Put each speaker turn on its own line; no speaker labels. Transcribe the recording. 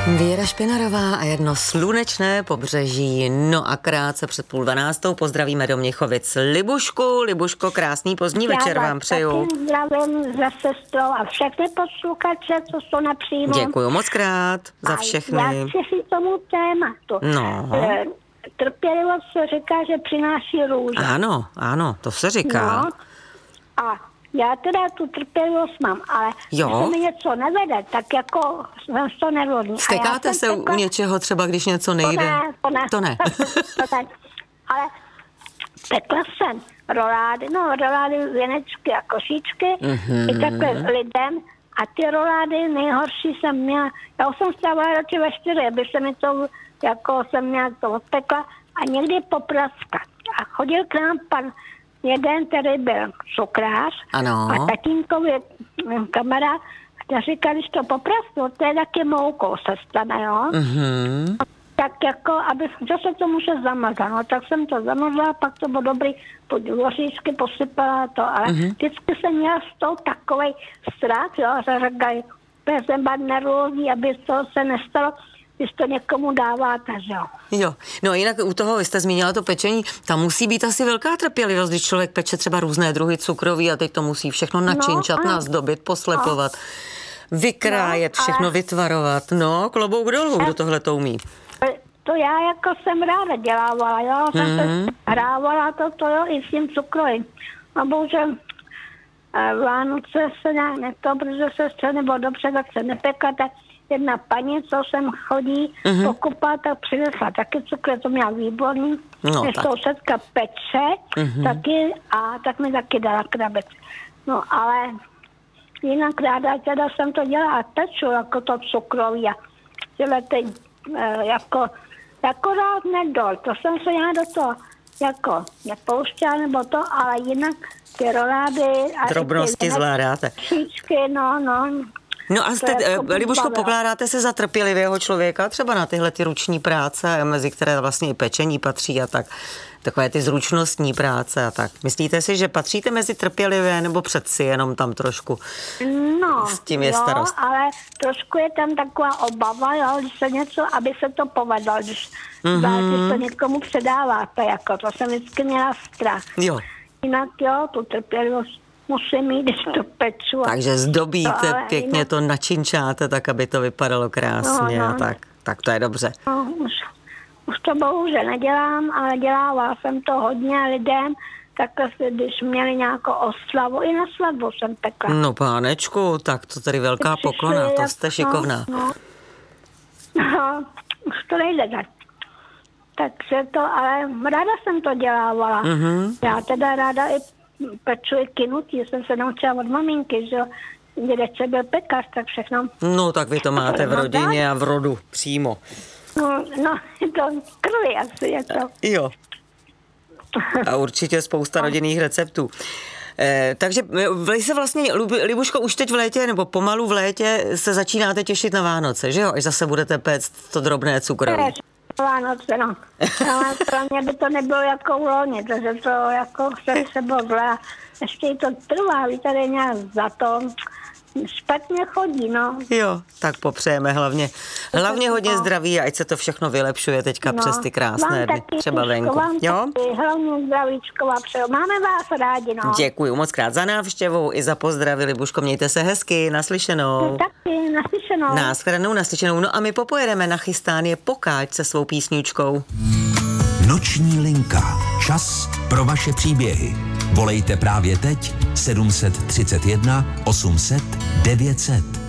Věra Špinarová a jedno slunečné pobřeží. No a krátce před 11:30 pozdravíme do Měchovic Libuško, krásný pozdní večer vám přeju.
Taky zdravím za sestrou a všechny posluchače, co jsou na příjmu.
Děkuju moc krát za všechny.
Já chci si tomu tématu.
No.
Trpělivost se říká, že přináší růže.
Ano, to se říká.
No. A já teda tu trpělivost mám, ale když se mi něco nevede, tak jako jsem to nervózní.
Stekáte se u něčeho třeba, když něco nejde? To ne.
Ale pekla jsem rolády, věnečky a košíčky, i takhle lidem. A ty rolády nejhorší jsem měla, já jsem stávala radši ve 4, aby se mi to, jako jsem měla to odpekla a někdy popraska. A chodil k nám pan jeden, který byl cukrář a tatínkovi kamarád, a říkal, když to poprasknu, to je taky moukou se stane, jo?
Mm-hmm.
Tak jako, aby, že se to může zamazat, no, tak jsem to zamazala, pak to bylo dobrý, voříčky posypala to, ale vždycky jsem měla z toho takovej strach, jo, že říkají, že jsem byla nervózní, aby to se nestalo, když to někomu dáváte, že jo.
Jo, no jinak u toho, vy jste zmínila to pečení, tam musí být asi velká trpělivost, když člověk peče třeba různé druhy cukroví a teď to musí všechno načinčat, nazdobit, poslepovat, vykrájet, všechno vytvarovat, klobouk dolů, kdo tohle to umí.
To já jako jsem ráda dělávala, jo, jsem se hrávala to jo, i s tím cukrovým. A bohužel Vánoce se nějak neto, protože se nebylo dobře, tak se nepekla, tak jedna paní, co sem chodí pokupovat, tak přinesla taky cukr, to měla výborný. Sousedka peče taky a tak mi taky dala krabec. No ale jinak ráda teda jsem to dělala a peču jako to cukroví a tyhle ty jako rád nedol, to jsem se já do toho jako nepouštěla nebo to, ale jinak ty rolády a
drobnosti zvládáte.
Příčky, no.
No a jste, Libuško, pokládáte se za trpělivého člověka třeba na tyhle ty ruční práce, mezi které vlastně i pečení patří a tak, takové ty zručnostní práce a tak. Myslíte si, že patříte mezi trpělivé nebo přeci jenom tam trošku s tím je starost?
Ale trošku je tam taková obava, jo, když se něco, aby se to povedlo, když to někomu předáváte, jako to jsem vždycky měla strach.
Jo.
Jinak tu trpělivost musím mít, když to peču.
Takže zdobíte, pěkně to načinčáte, tak aby to vypadalo krásně a tak to je dobře.
No, už to bohužel nedělám, ale dělávala jsem to hodně lidem, tak když měli nějakou oslavu, i na svatbu jsem pekla.
No pánečku, tak to tady velká poklona, to jste šikovná.
No, už to nejde tak. Takže to, ale ráda jsem to dělávala. Já teda ráda i peču i kynutí, jsem se naučila od maminky, že dědeček byl pekař, tak všechno.
No tak vy to máte v rodině a v rodu přímo.
No, to krvi asi je to.
Jo. A určitě spousta rodinných receptů. Takže vy se vlastně, Libuško, už teď v létě, nebo pomalu v létě se začínáte těšit na Vánoce, že jo? Až zase budete péct to drobné cukroví.
Vánoce, no. Ale pro mě by to nebylo jako loni, protože to jako se bylo zlé. Ještě to trvá, víte, tady nějak za to špatně chodí, no.
Jo, tak popřejeme hlavně hodně zdraví a ať se to všechno vylepšuje teďka přes ty krásné dny, třeba venku. Jo?
Hlavně zdravíčko vám přeju. Máme vás rádi, no.
Děkuju moc krát za návštěvu i za pozdravy, Libuško, mějte se hezky, naslyšenou.
Taky, naslyšenou.
Nashledanou, naslyšenou. No a my popojedeme na chystán je Pokáč se svou písničkou.
Noční linka. Čas pro vaše příběhy. Volejte právě teď 731 800 900.